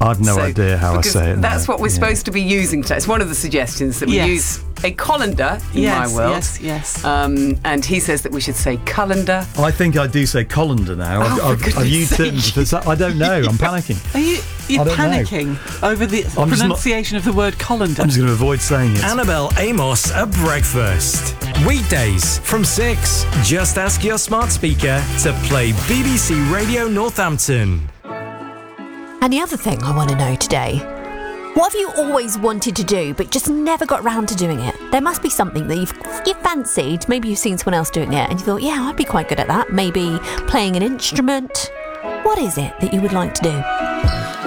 I've no idea how I say it. That's what we're supposed to be using today. It's one of the suggestions that we use a colander in my world. Yes. And he says that we should say colander. I think I do say colander now. I've used it. I don't know. I'm panicking. Are you panicking over the pronunciation of the word colander? I'm just going to avoid saying it. Annabelle Amos at breakfast. Weekdays from 6. Just ask your smart speaker to play BBC Radio Northampton. And the other thing I want to know today, what have you always wanted to do but just never got round to doing it? There must be something that you've fancied. Maybe you've seen someone else doing it and you thought, yeah, I'd be quite good at that. Maybe playing an instrument. What is it that you would like to do?